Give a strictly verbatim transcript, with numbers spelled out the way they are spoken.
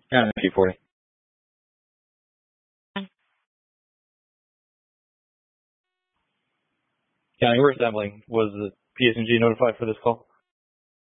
Yeah, G forty. County, we're assembling. Was the P S N G notified for this call?